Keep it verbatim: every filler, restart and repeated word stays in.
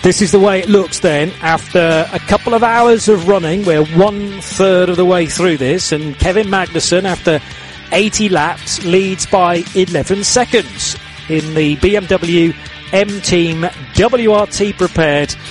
This is the way it looks then after a couple of hours of running. We're one third of the way through this, and Kevin Magnussen, after eighty laps, leads by eleven seconds in the B M W M Team W R T prepared